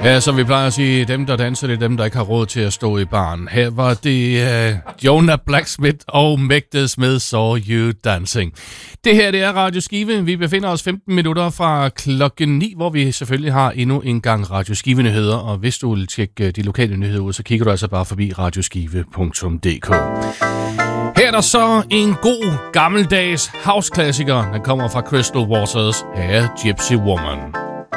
Ja, som vi plejer at sige, dem der danser, det er dem, der ikke har råd til at stå i baren. Her var det Jonah Blacksmith og Mægte Smith Saw You Dancing. Det her, det er Radio Skive. Vi befinder os 15 minutter fra klokken 9, hvor vi selvfølgelig har endnu en gang Radio Skive-nyheder. Og hvis du vil tjekke de lokale nyheder ud, så kigger du altså bare forbi radioskive.dk. Her er der så en god gammeldags house-klassiker. Den kommer fra Crystal Waters. Her er Gypsy Woman.